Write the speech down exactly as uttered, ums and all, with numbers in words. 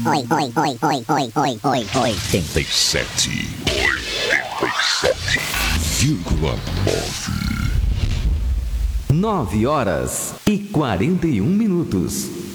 oi, oi, oi, oi, oi, oi, oi, oi. oitenta e sete. oitenta e sete vírgula nove. Nove horas e quarenta e um minutos.